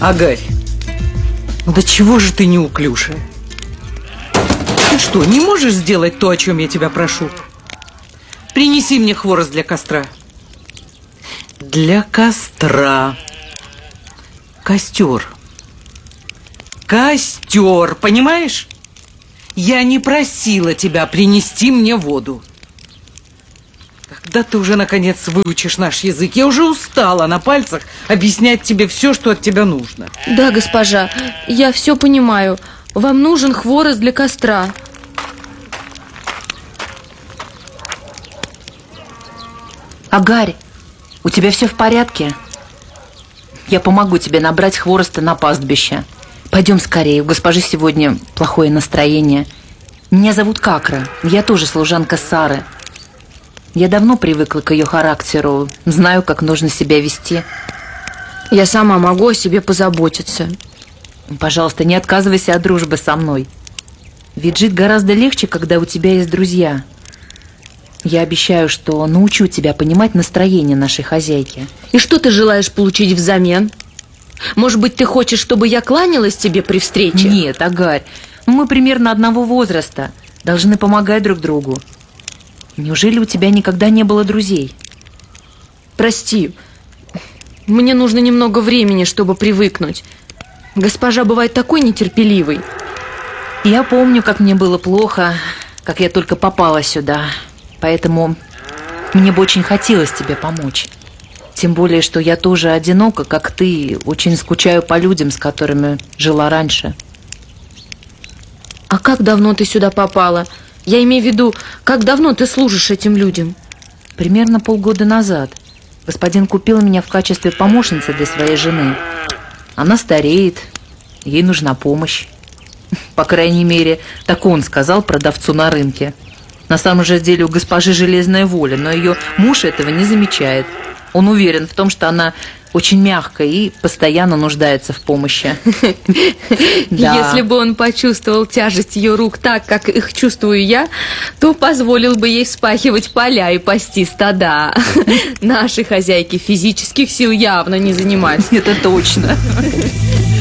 Агарь, ну до чего же ты неуклюжая? Ты что, не можешь сделать то, о чем я тебя прошу? Принеси мне хворост для костра. Для костра. Костер. Костер, понимаешь? Я не просила тебя принести мне воду. Когда ты уже, наконец, выучишь наш язык? Я уже устала на пальцах объяснять тебе все, что от тебя нужно. Да, госпожа, я все понимаю. Вам нужен хворост для костра. Агарь, у тебя все в порядке? Я помогу тебе набрать хвороста на пастбище. Пойдем скорее, у госпожи сегодня плохое настроение. Меня зовут Какра, я тоже служанка Сары. Я давно привыкла к ее характеру, знаю, как нужно себя вести. Я сама могу о себе позаботиться. Пожалуйста, не отказывайся от дружбы со мной. Ведь жить гораздо легче, когда у тебя есть друзья. Я обещаю, что научу тебя понимать настроение нашей хозяйки. И что ты желаешь получить взамен? Может быть, ты хочешь, чтобы я кланялась тебе при встрече? Нет, Агарь, мы примерно одного возраста, должны помогать друг другу. Неужели у тебя никогда не было друзей? Прости, мне нужно немного времени, чтобы привыкнуть. Госпожа бывает такой нетерпеливой. Я помню, как мне было плохо, как я только попала сюда. Поэтому мне бы очень хотелось тебе помочь. Тем более, что я тоже одинока, как ты, очень скучаю по людям, с которыми жила раньше. А как давно ты сюда попала? Я имею в виду, как давно ты служишь этим людям? Примерно полгода назад. Господин купил меня в качестве помощницы для своей жены. Она стареет, ей нужна помощь. По крайней мере, так он сказал продавцу на рынке. На самом же деле у госпожи железная воля, но ее муж этого не замечает. Он уверен в том, что она очень мягкая и постоянно нуждается в помощи. Если бы он почувствовал тяжесть ее рук так, как их чувствую я, то позволил бы ей вспахивать поля и пасти стада. Наши хозяйки физических сил явно не занимаются. Это точно.